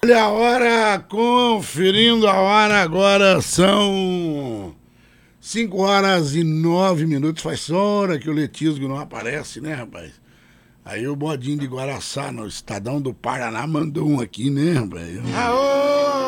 Olha a hora, conferindo a hora, agora são 5h09. Faz hora que o Letisgo não aparece, né, rapaz? Aí o Bodinho de Guaraçá, no Estadão do Paraná, mandou um aqui, né, rapaz? Aô,